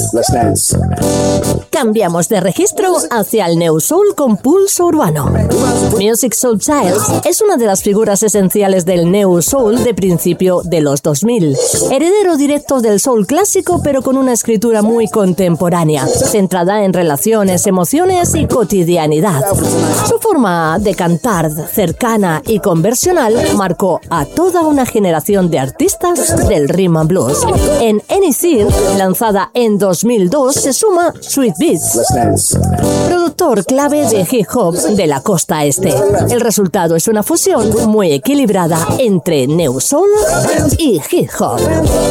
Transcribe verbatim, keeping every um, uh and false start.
Cambiamos de registro hacia el Neo Soul con pulso urbano. Musiq Soulchild es una de las figuras esenciales del Neo Soul de principio de los dos mil. Heredero directo del soul clásico, pero con una escritura muy contemporánea, centrada en relaciones, emociones y cotidianidad. Su forma de cantar, cercana y conversional, marcó a toda una generación de artistas del rhythm and blues. En Any Seed, lanzada en dos mil dos, se suma Sweet Beats, productor clave de hip hop de la costa este. El resultado es una fusión muy equilibrada entre neo soul y hip hop.